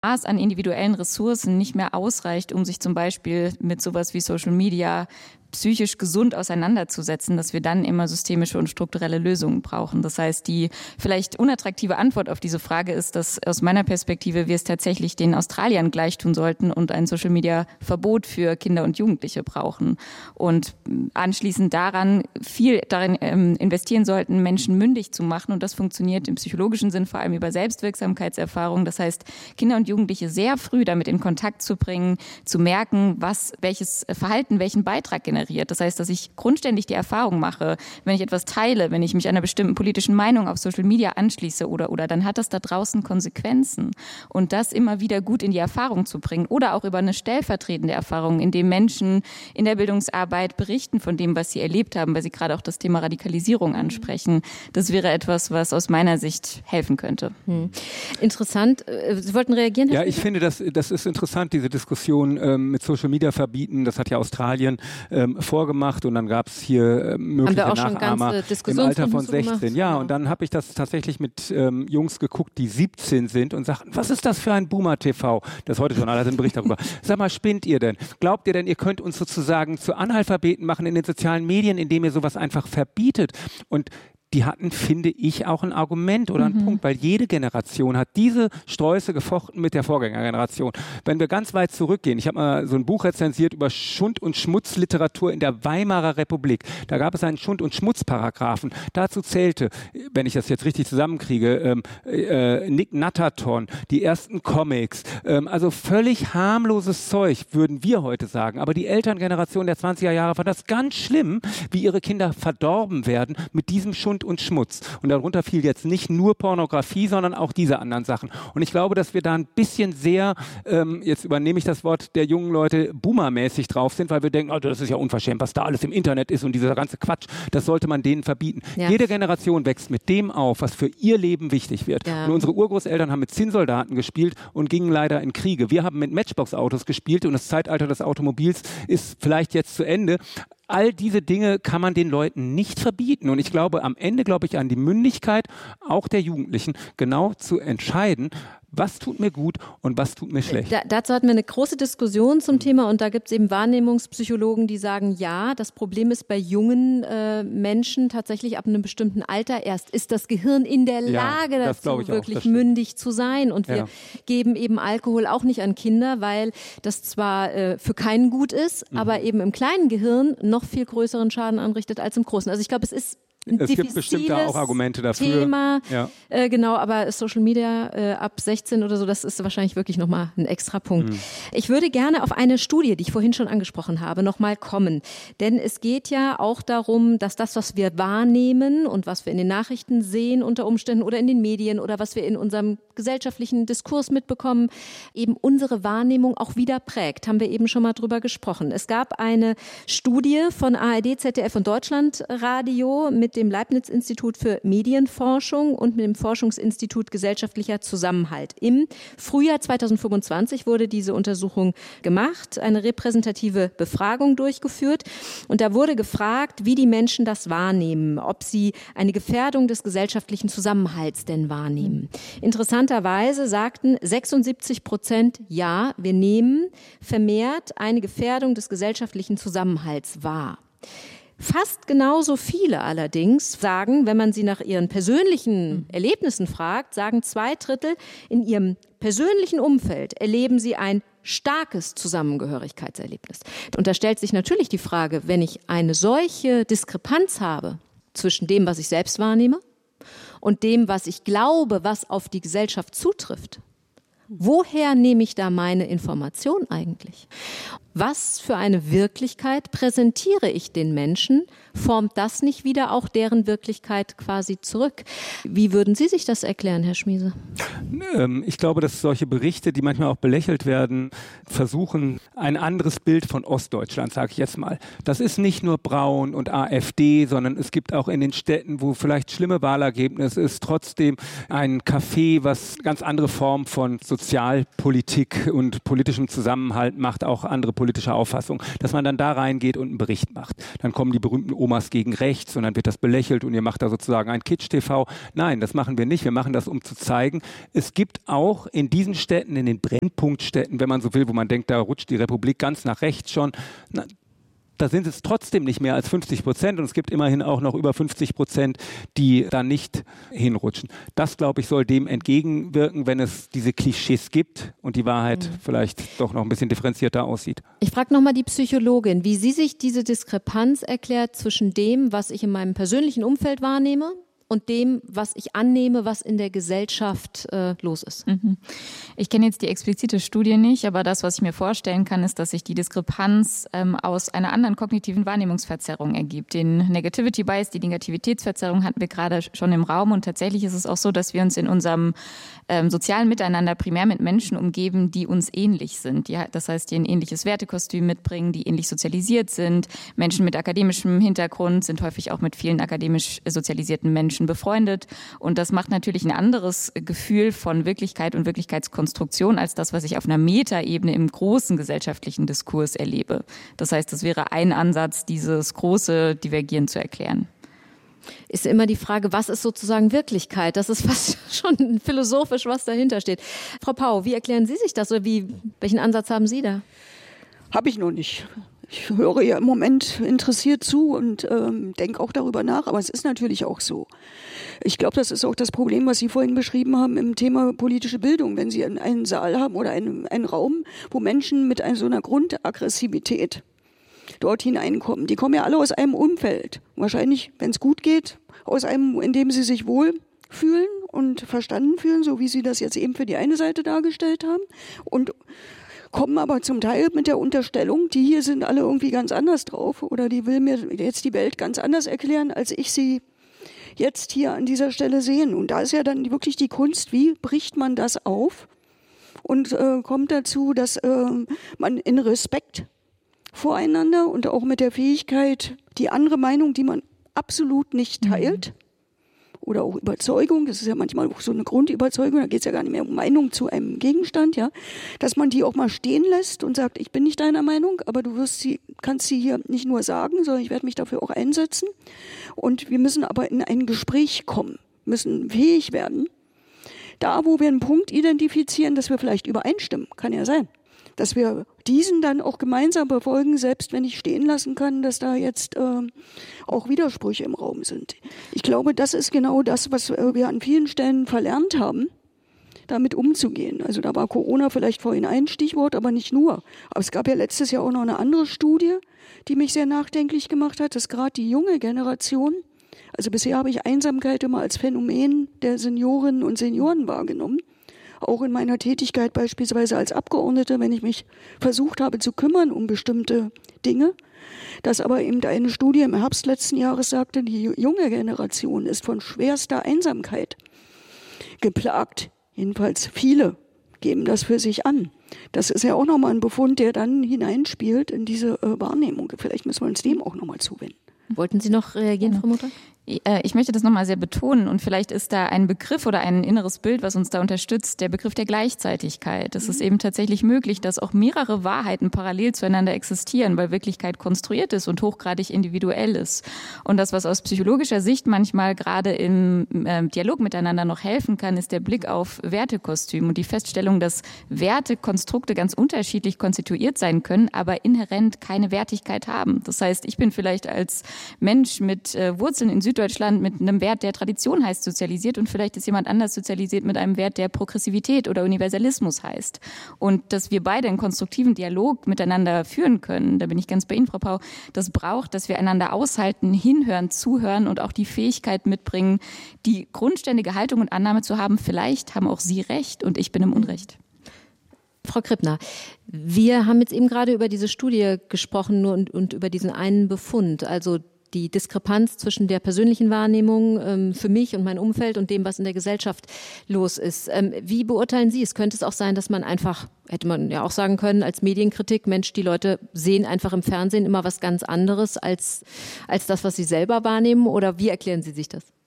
Maß an individuellen Ressourcen nicht mehr ausreicht, um sich zum Beispiel mit sowas wie Social Media psychisch gesund auseinanderzusetzen, dass wir dann immer systemische und strukturelle Lösungen brauchen. Das heißt, die vielleicht unattraktive Antwort auf diese Frage ist, dass aus meiner Perspektive wir es tatsächlich den Australiern gleich tun sollten und ein Social-Media-Verbot für Kinder und Jugendliche brauchen. Und anschließend daran viel darin investieren sollten, Menschen mündig zu machen. Und das funktioniert im psychologischen Sinn vor allem über Selbstwirksamkeitserfahrung. Das heißt, Kinder und Jugendliche sehr früh damit in Kontakt zu bringen, zu merken, welches Verhalten welchen Beitrag generiert. Das heißt, dass ich grundständig die Erfahrung mache, wenn ich etwas teile, wenn ich mich einer bestimmten politischen Meinung auf Social Media anschließe oder dann hat das da draußen Konsequenzen. Und das immer wieder gut in die Erfahrung zu bringen oder auch über eine stellvertretende Erfahrung, indem Menschen in der Bildungsarbeit berichten von dem, was sie erlebt haben, weil sie gerade auch das Thema Radikalisierung ansprechen. Das wäre etwas, was aus meiner Sicht helfen könnte. Interessant. Sie wollten reagieren, Herr Ja, ich finde, das ist interessant, diese Diskussion mit Social Media verbieten. Das hat ja Australien vorgemacht und dann gab es hier mögliche Nachahmer im Alter von 16. Ja, und dann habe ich das tatsächlich mit Jungs geguckt, die 17 sind und sagten, was ist das für ein Boomer-TV? Das Heute-Journal hat einen Bericht darüber. Sag mal, spinnt ihr denn? Glaubt ihr denn, ihr könnt uns sozusagen zu Analphabeten machen in den sozialen Medien, indem ihr sowas einfach verbietet? Und die hatten, finde ich, auch ein Argument oder einen Punkt, weil jede Generation hat diese Sträuße gefochten mit der Vorgängergeneration. Wenn wir ganz weit zurückgehen, ich habe mal so ein Buch rezensiert über Schund- und Schmutzliteratur in der Weimarer Republik. Da gab es einen Schund- und Schmutzparagraphen. Dazu zählte, wenn ich das jetzt richtig zusammenkriege, Nick Natterton, die ersten Comics, also völlig harmloses Zeug, würden wir heute sagen. Aber die Elterngeneration der 20er Jahre fand das ganz schlimm, wie ihre Kinder verdorben werden mit diesem Schund und Schmutz. Und darunter fiel jetzt nicht nur Pornografie, sondern auch diese anderen Sachen. Und ich glaube, dass wir da ein bisschen sehr, jetzt übernehme ich das Wort der jungen Leute, boomermäßig drauf sind, weil wir denken, oh, das ist ja unverschämt, was da alles im Internet ist und dieser ganze Quatsch, das sollte man denen verbieten. Ja. Jede Generation wächst mit dem auf, was für ihr Leben wichtig wird. Ja. Und unsere Urgroßeltern haben mit Zinnsoldaten gespielt und gingen leider in Kriege. Wir haben mit Matchbox-Autos gespielt und das Zeitalter des Automobils ist vielleicht jetzt zu Ende. All diese Dinge kann man den Leuten nicht verbieten. Und ich glaube, am Ende glaube ich an die Mündigkeit auch der Jugendlichen, genau zu entscheiden, was tut mir gut und was tut mir schlecht. Dazu hatten wir eine große Diskussion zum Thema und da gibt es eben Wahrnehmungspsychologen, die sagen, ja, das Problem ist bei jungen Menschen tatsächlich ab einem bestimmten Alter erst ist das Gehirn in der Lage dazu, wirklich mündig zu sein. Und wir geben eben Alkohol auch nicht an Kinder, weil das zwar für keinen gut ist, aber eben im kleinen Gehirn noch viel größeren Schaden anrichtet als im großen. Also ich glaube, es gibt bestimmt da auch Argumente dafür. Thema, genau, aber Social Media ab 16 oder so, das ist wahrscheinlich wirklich nochmal ein extra Punkt. Ich würde gerne auf eine Studie, die ich vorhin schon angesprochen habe, nochmal kommen. Denn es geht ja auch darum, dass das, was wir wahrnehmen und was wir in den Nachrichten sehen unter Umständen oder in den Medien oder was wir in unserem gesellschaftlichen Diskurs mitbekommen, eben unsere Wahrnehmung auch wieder prägt. Haben wir eben schon mal drüber gesprochen. Es gab eine Studie von ARD, ZDF und Deutschlandradio mit dem Leibniz-Institut für Medienforschung und mit dem Forschungsinstitut Gesellschaftlicher Zusammenhalt. Im Frühjahr 2025 wurde diese Untersuchung gemacht, eine repräsentative Befragung durchgeführt und da wurde gefragt, wie die Menschen das wahrnehmen, ob sie eine Gefährdung des gesellschaftlichen Zusammenhalts denn wahrnehmen. Interessanterweise sagten 76% ja, wir nehmen vermehrt eine Gefährdung des gesellschaftlichen Zusammenhalts wahr. Fast genauso viele allerdings sagen, wenn man sie nach ihren persönlichen Erlebnissen fragt, sagen 2/3, in ihrem persönlichen Umfeld erleben sie ein starkes Zusammengehörigkeitserlebnis. Und da stellt sich natürlich die Frage, wenn ich eine solche Diskrepanz habe zwischen dem, was ich selbst wahrnehme und dem, was ich glaube, was auf die Gesellschaft zutrifft, woher nehme ich da meine Information eigentlich? Was für eine Wirklichkeit präsentiere ich den Menschen? Formt das nicht wieder auch deren Wirklichkeit quasi zurück? Wie würden Sie sich das erklären, Herr Schmiese? Ich glaube, dass solche Berichte, die manchmal auch belächelt werden, versuchen ein anderes Bild von Ostdeutschland, sage ich jetzt mal. Das ist nicht nur Braun und AfD, sondern es gibt auch in den Städten, wo vielleicht schlimme Wahlergebnisse ist, trotzdem ein Café, was ganz andere Formen von Sozialpolitik und politischem Zusammenhalt macht, auch andere politische Auffassung, dass man dann da reingeht und einen Bericht macht. Dann kommen die berühmten Omas gegen rechts und dann wird das belächelt und ihr macht da sozusagen ein Kitsch-TV. Nein, das machen wir nicht. Wir machen das, um zu zeigen, es gibt auch in diesen Städten, in den Brennpunktstädten, wenn man so will, wo man denkt, da rutscht die Republik ganz nach rechts schon, da sind es trotzdem nicht mehr als 50% und es gibt immerhin auch noch über 50%, die da nicht hinrutschen. Das, glaube ich, soll dem entgegenwirken, wenn es diese Klischees gibt und die Wahrheit vielleicht doch noch ein bisschen differenzierter aussieht. Ich frage nochmal die Psychologin, wie sie sich diese Diskrepanz erklärt zwischen dem, was ich in meinem persönlichen Umfeld wahrnehme, und dem, was ich annehme, was in der Gesellschaft los ist. Ich kenne jetzt die explizite Studie nicht, aber das, was ich mir vorstellen kann, ist, dass sich die Diskrepanz aus einer anderen kognitiven Wahrnehmungsverzerrung ergibt. Den Negativity Bias, die Negativitätsverzerrung hatten wir gerade schon im Raum und tatsächlich ist es auch so, dass wir uns in unserem sozialen Miteinander primär mit Menschen umgeben, die uns ähnlich sind. Das heißt, die ein ähnliches Wertekostüm mitbringen, die ähnlich sozialisiert sind. Menschen mit akademischem Hintergrund sind häufig auch mit vielen akademisch sozialisierten Menschen befreundet und das macht natürlich ein anderes Gefühl von Wirklichkeit und Wirklichkeitskonstruktion als das, was ich auf einer Metaebene im großen gesellschaftlichen Diskurs erlebe. Das heißt, das wäre ein Ansatz, dieses große Divergieren zu erklären. Ist immer die Frage, was ist sozusagen Wirklichkeit? Das ist fast schon philosophisch, was dahinter steht. Frau Pau, wie erklären Sie sich das oder welchen Ansatz haben Sie da? Habe ich noch nicht. Ich höre ja im Moment interessiert zu und denke auch darüber nach, aber es ist natürlich auch so. Ich glaube, das ist auch das Problem, was Sie vorhin beschrieben haben im Thema politische Bildung. Wenn Sie einen Saal haben oder einen Raum, wo Menschen mit so einer Grundaggressivität dort hineinkommen, die kommen ja alle aus einem Umfeld. Wahrscheinlich, wenn es gut geht, aus einem, in dem sie sich wohlfühlen und verstanden fühlen, so wie Sie das jetzt eben für die eine Seite dargestellt haben. Und kommen aber zum Teil mit der Unterstellung, die hier sind alle irgendwie ganz anders drauf oder die will mir jetzt die Welt ganz anders erklären, als ich sie jetzt hier an dieser Stelle sehen. Und da ist ja dann wirklich die Kunst, wie bricht man das auf und kommt dazu, dass man in Respekt voreinander und auch mit der Fähigkeit, die andere Meinung, die man absolut nicht teilt, oder auch Überzeugung, das ist ja manchmal auch so eine Grundüberzeugung, da geht es ja gar nicht mehr um Meinung zu einem Gegenstand, ja, dass man die auch mal stehen lässt und sagt, ich bin nicht deiner Meinung, aber du kannst sie hier nicht nur sagen, sondern ich werde mich dafür auch einsetzen. Und wir müssen aber in ein Gespräch kommen, müssen fähig werden, da wo wir einen Punkt identifizieren, dass wir vielleicht übereinstimmen, kann ja sein, dass wir diesen dann auch gemeinsam befolgen, selbst wenn ich stehen lassen kann, dass da jetzt auch Widersprüche im Raum sind. Ich glaube, das ist genau das, was wir an vielen Stellen verlernt haben, damit umzugehen. Also da war Corona vielleicht vorhin ein Stichwort, aber nicht nur. Aber es gab ja letztes Jahr auch noch eine andere Studie, die mich sehr nachdenklich gemacht hat, dass gerade die junge Generation, also bisher habe ich Einsamkeit immer als Phänomen der Seniorinnen und Senioren wahrgenommen, auch in meiner Tätigkeit beispielsweise als Abgeordnete, wenn ich mich versucht habe zu kümmern um bestimmte Dinge, dass aber eben eine Studie im Herbst letzten Jahres sagte, die junge Generation ist von schwerster Einsamkeit geplagt. Jedenfalls viele geben das für sich an. Das ist ja auch nochmal ein Befund, der dann hineinspielt in diese Wahrnehmung. Vielleicht müssen wir uns dem auch nochmal zuwenden. Wollten Sie noch reagieren, Frau Mutter? Ich möchte das nochmal sehr betonen und vielleicht ist da ein Begriff oder ein inneres Bild, was uns da unterstützt, der Begriff der Gleichzeitigkeit. Es ist eben tatsächlich möglich, dass auch mehrere Wahrheiten parallel zueinander existieren, weil Wirklichkeit konstruiert ist und hochgradig individuell ist. Und das, was aus psychologischer Sicht manchmal gerade im Dialog miteinander noch helfen kann, ist der Blick auf Wertekostüm und die Feststellung, dass Wertekonstrukte ganz unterschiedlich konstituiert sein können, aber inhärent keine Wertigkeit haben. Das heißt, ich bin vielleicht als Mensch mit Wurzeln in Süddeutschland mit einem Wert, der Tradition heißt, sozialisiert und vielleicht ist jemand anders sozialisiert mit einem Wert, der Progressivität oder Universalismus heißt. Und dass wir beide einen konstruktiven Dialog miteinander führen können, da bin ich ganz bei Ihnen, Frau Pau, das braucht, dass wir einander aushalten, hinhören, zuhören und auch die Fähigkeit mitbringen, die grundständige Haltung und Annahme zu haben, vielleicht haben auch Sie recht und ich bin im Unrecht. Frau Krippner, wir haben jetzt eben gerade über diese Studie gesprochen und über diesen einen Befund, also die Diskrepanz zwischen der persönlichen Wahrnehmung für mich und mein Umfeld und dem, was in der Gesellschaft los ist. Wie beurteilen Sie es? Könnte es auch sein, dass man einfach, hätte man ja auch sagen können, als Medienkritik, Mensch, die Leute sehen einfach im Fernsehen immer was ganz anderes als das, was sie selber wahrnehmen? Oder wie erklären Sie sich das?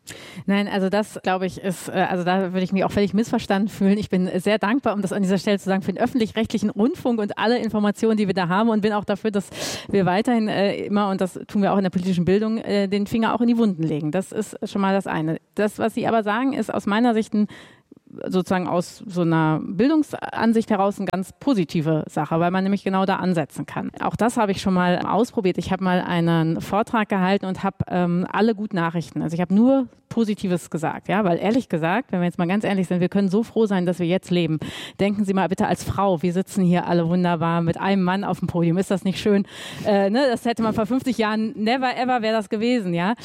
Nein, also das, glaube ich, ist, also da würde ich mich auch völlig missverstanden fühlen. Ich bin sehr dankbar, um das an dieser Stelle zu sagen, für den öffentlich-rechtlichen Rundfunk und alle Informationen, die wir da haben, und bin auch dafür, dass wir weiterhin immer, und das tun wir auch in der politischen Bildung, den Finger auch in die Wunden legen. Das ist schon mal das eine. Das, was Sie aber sagen, ist aus meiner Sicht sozusagen aus so einer Bildungsansicht heraus eine ganz positive Sache, weil man nämlich genau da ansetzen kann. Auch das habe ich schon mal ausprobiert. Ich habe mal einen Vortrag gehalten und habe alle guten Nachrichten. Also ich habe nur Positives gesagt, ja, weil ehrlich gesagt, wenn wir jetzt mal ganz ehrlich sind, wir können so froh sein, dass wir jetzt leben. Denken Sie mal bitte als Frau, wir sitzen hier alle wunderbar mit einem Mann auf dem Podium. Ist das nicht schön? Das hätte man vor 50 Jahren, never ever wäre das gewesen, ja.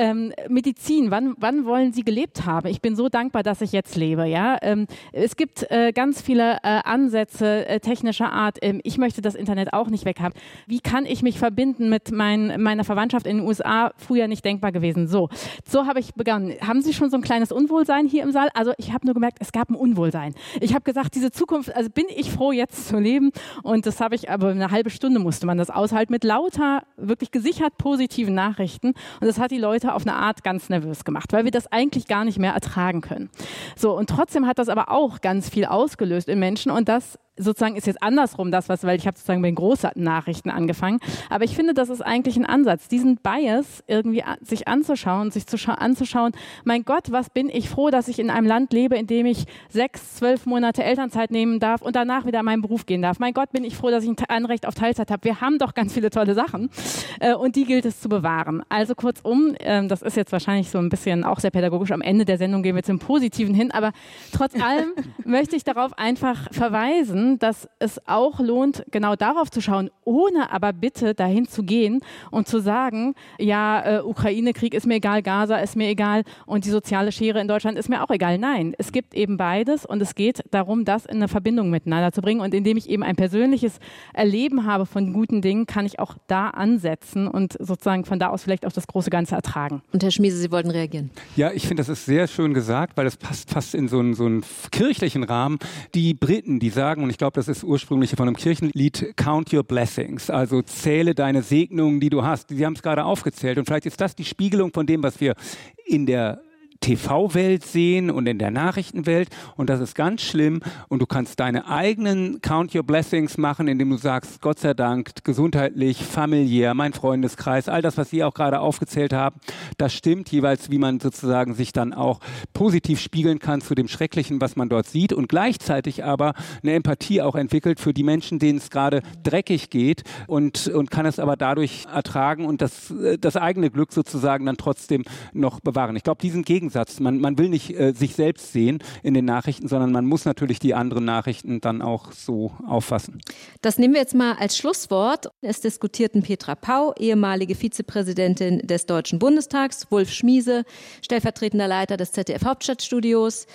Medizin, wann wollen Sie gelebt haben? Ich bin so dankbar, dass ich jetzt lebe, ja. Es gibt ganz viele Ansätze technischer Art. Ich möchte das Internet auch nicht weghaben. Wie kann ich mich verbinden mit meiner Verwandtschaft in den USA? Früher nicht denkbar gewesen. So habe ich begonnen. Haben Sie schon so ein kleines Unwohlsein hier im Saal? Also ich habe nur gemerkt, es gab ein Unwohlsein. Ich habe gesagt, diese Zukunft, also bin ich froh, jetzt zu leben. Und das habe ich, aber eine halbe Stunde musste man das aushalten mit lauter, wirklich gesichert positiven Nachrichten. Und das hat die Leute auf eine Art ganz nervös gemacht, weil wir das eigentlich gar nicht mehr ertragen können. So, und trotzdem hat das aber auch ganz viel ausgelöst in Menschen, und das sozusagen ist jetzt andersrum weil ich habe sozusagen mit den großen Nachrichten angefangen. Aber ich finde, das ist eigentlich ein Ansatz, diesen Bias irgendwie sich anzuschauen, anzuschauen, mein Gott, was bin ich froh, dass ich in einem Land lebe, in dem ich 6-12 Monate Elternzeit nehmen darf und danach wieder in meinen Beruf gehen darf. Mein Gott, bin ich froh, dass ich ein Anrecht auf Teilzeit habe. Wir haben doch ganz viele tolle Sachen und die gilt es zu bewahren. Also kurzum, das ist jetzt wahrscheinlich so ein bisschen auch sehr pädagogisch, am Ende der Sendung gehen wir zum Positiven hin, aber trotz allem möchte ich darauf einfach verweisen, dass es auch lohnt, genau darauf zu schauen, ohne aber bitte dahin zu gehen und zu sagen, ja, Ukraine-Krieg ist mir egal, Gaza ist mir egal und die soziale Schere in Deutschland ist mir auch egal. Nein, es gibt eben beides und es geht darum, das in eine Verbindung miteinander zu bringen, und indem ich eben ein persönliches Erleben habe von guten Dingen, kann ich auch da ansetzen und sozusagen von da aus vielleicht auch das große Ganze ertragen. Und Herr Schmiese, Sie wollten reagieren. Ja, ich finde, das ist sehr schön gesagt, weil das passt fast in so einen kirchlichen Rahmen. Die Briten, die sagen, und ich glaube, das ist ursprünglich von einem Kirchenlied, Count your blessings, also zähle deine Segnungen, die du hast. Sie haben es gerade aufgezählt, und vielleicht ist das die Spiegelung von dem, was wir in der TV-Welt sehen und in der Nachrichtenwelt, und das ist ganz schlimm, und du kannst deine eigenen Count Your Blessings machen, indem du sagst, Gott sei Dank, gesundheitlich, familiär, mein Freundeskreis, all das, was Sie auch gerade aufgezählt haben, das stimmt jeweils, wie man sozusagen sich dann auch positiv spiegeln kann zu dem Schrecklichen, was man dort sieht, und gleichzeitig aber eine Empathie auch entwickelt für die Menschen, denen es gerade dreckig geht, und kann es aber dadurch ertragen und das eigene Glück sozusagen dann trotzdem noch bewahren. Ich glaube, diesen Gegensatz, man will nicht sich selbst sehen in den Nachrichten, sondern man muss natürlich die anderen Nachrichten dann auch so auffassen. Das nehmen wir jetzt mal als Schlusswort. Es diskutierten Petra Pau, ehemalige Vizepräsidentin des Deutschen Bundestags, Wulf Schmiese, stellvertretender Leiter des ZDF-Hauptstadtstudios,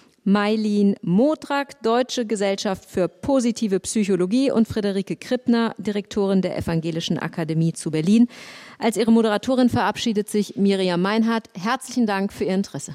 Mailin Modrak, Deutsche Gesellschaft für positive Psychologie, und Friederike Krippner, Direktorin der Evangelischen Akademie zu Berlin. Als ihre Moderatorin verabschiedet sich Miriam Meinhardt. Herzlichen Dank für Ihr Interesse.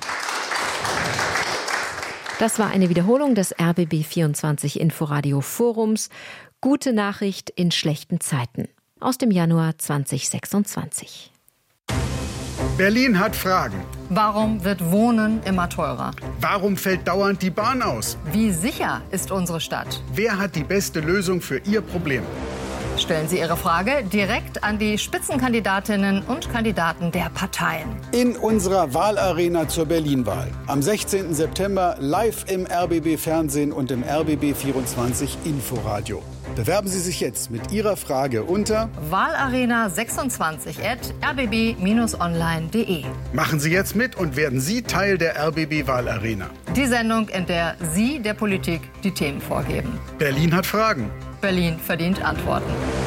Das war eine Wiederholung des RBB24 Inforadio Forums. Gute Nachricht in schlechten Zeiten aus dem Januar 2026. Berlin hat Fragen. Warum wird Wohnen immer teurer? Warum fällt dauernd die Bahn aus? Wie sicher ist unsere Stadt? Wer hat die beste Lösung für Ihr Problem? Stellen Sie Ihre Frage direkt an die Spitzenkandidatinnen und Kandidaten der Parteien. In unserer Wahlarena zur Berlin-Wahl. Am 16. September live im RBB-Fernsehen und im RBB24 Inforadio. Bewerben Sie sich jetzt mit Ihrer Frage unter wahlarena26@rbb-online.de. Machen Sie jetzt mit und werden Sie Teil der RBB-Wahlarena. Die Sendung, in der Sie der Politik die Themen vorgeben. Berlin hat Fragen. Berlin verdient Antworten.